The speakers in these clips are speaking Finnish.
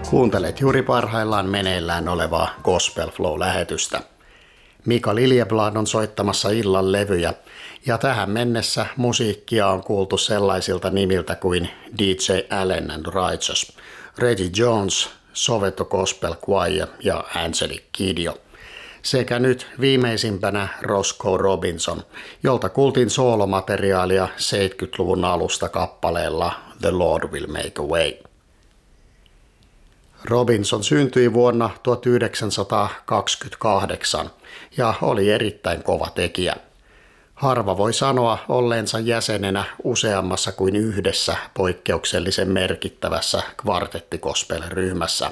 Kuuntelet juuri parhaillaan meneillään olevaa Gospel Flow-lähetystä. Mika Liljeblad on soittamassa illan levyjä, ja tähän mennessä musiikkia on kuultu sellaisilta nimiltä kuin DJ Allen and Righteous, Reggie Jones, Soweto Gospel Choir ja Angelic Kidjo. Sekä nyt viimeisimpänä Roscoe Robinson, jolta kuultiin soolomateriaalia 70-luvun alusta kappaleella The Lord Will Make a Way. Robinson syntyi vuonna 1928 ja oli erittäin kova tekijä. Harva voi sanoa olleensa jäsenenä useammassa kuin yhdessä poikkeuksellisen merkittävässä kvartettikospel-ryhmässä.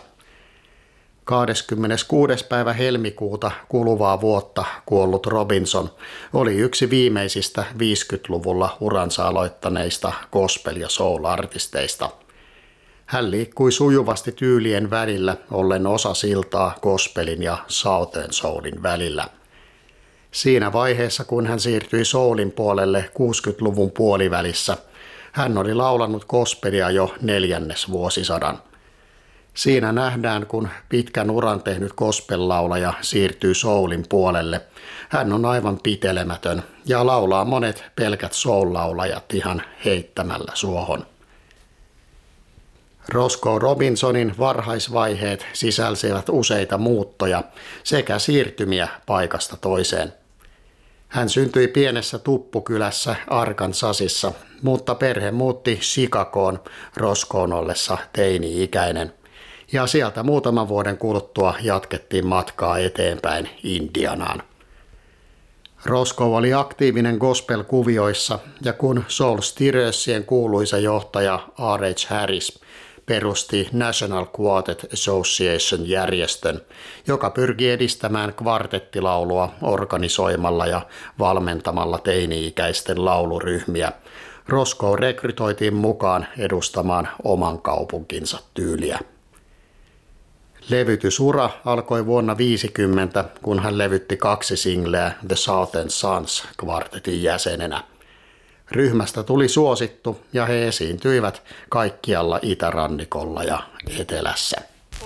26. päivä helmikuuta kuluvaa vuotta kuollut Robinson oli yksi viimeisistä 50-luvulla uransa aloittaneista gospel- ja soul-artisteista. Hän liikkui sujuvasti tyylien välillä, ollen osa siltaa gospelin ja Southern Soulin välillä. Siinä vaiheessa, kun hän siirtyi soulin puolelle 60-luvun puolivälissä, hän oli laulanut gospelia jo 4. vuosisadan. Siinä nähdään, kun pitkän uran tehnyt gospel-laulaja siirtyy soulin puolelle. Hän on aivan pitelemätön ja laulaa monet pelkät soul-laulajat ihan heittämällä suohon. Roscoe Robinsonin varhaisvaiheet sisälsivät useita muuttoja sekä siirtymiä paikasta toiseen. Hän syntyi pienessä tuppukylässä Arkansasissa, mutta perhe muutti Chicagoon Roscoen ollessa teini-ikäinen. Ja sieltä muutaman vuoden kuluttua jatkettiin matkaa eteenpäin Indianaan. Roscoe oli aktiivinen gospel-kuvioissa, ja kun Soul Stirrersien kuuluisa johtaja R.H. Harris perusti National Quartet Association-järjestön, joka pyrki edistämään kvartettilaulua organisoimalla ja valmentamalla teini-ikäisten lauluryhmiä, Roscoe rekrytoitiin mukaan edustamaan oman kaupunkinsa tyyliä. Levytysura alkoi vuonna 1950, kun hän levytti 2 singleä The Southern Sons kvartetin jäsenenä. Ryhmästä tuli suosittu ja he esiintyivät kaikkialla itärannikolla ja etelässä.